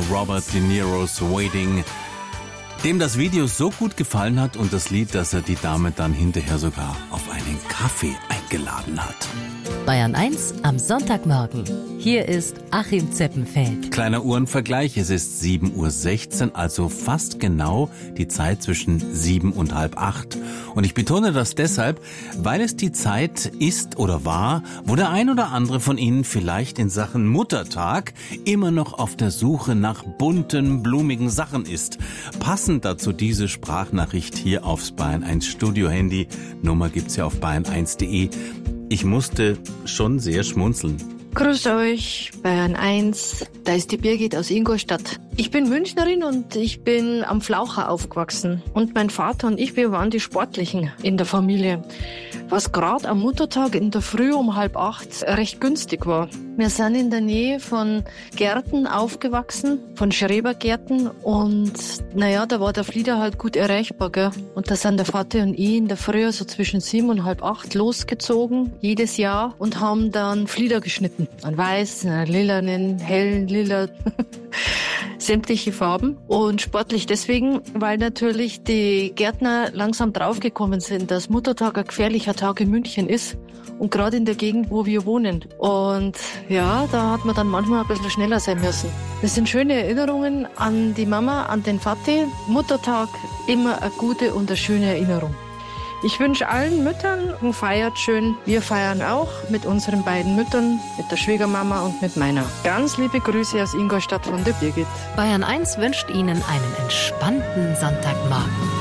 Robert De Niro's Waiting, dem das Video so gut gefallen hat und das Lied, dass er die Dame dann hinterher sogar auf einen Kaffee eingeladen hat. Bayern 1 am Sonntagmorgen. Hier ist Achim Zeppenfeld. Kleiner Uhrenvergleich, es ist 7:16 Uhr, also fast genau die Zeit zwischen 7 und halb 8. Und ich betone das deshalb, weil es die Zeit ist oder war, wo der ein oder andere von Ihnen vielleicht in Sachen Muttertag immer noch auf der Suche nach bunten, blumigen Sachen ist. Passend dazu diese Sprachnachricht hier aufs Bayern 1 Studio-Handy. Nummer gibt's ja auf bayern1.de. Ich musste schon sehr schmunzeln. Grüß euch, Bayern 1, da ist die Birgit aus Ingolstadt. Ich bin Münchnerin und ich bin am Flaucher aufgewachsen. Und mein Vater und ich, wir waren die Sportlichen in der Familie. Was gerade am Muttertag in der Früh um 7:30 recht günstig war. Wir sind in der Nähe von Gärten aufgewachsen, von Schrebergärten. Und da war der Flieder halt gut erreichbar, gell? Und da sind der Vater und ich in der Früh so zwischen 7 und 7:30 losgezogen, jedes Jahr, und haben dann Flieder geschnitten. Einen weißen, einen lilanen, hellen Lila, sämtliche Farben. Und sportlich deswegen, weil natürlich die Gärtner langsam draufgekommen sind, dass Muttertag ein gefährlicher Tag in München ist. Und gerade in der Gegend, wo wir wohnen. Und ja, da hat man dann manchmal ein bisschen schneller sein müssen. Das sind schöne Erinnerungen an die Mama, an den Vati. Muttertag, immer eine gute und eine schöne Erinnerung. Ich wünsche allen Müttern, feiert schön. Wir feiern auch mit unseren beiden Müttern, mit der Schwiegermama und mit meiner. Ganz liebe Grüße aus Ingolstadt von der Birgit. Bayern 1 wünscht Ihnen einen entspannten Sonntagmorgen.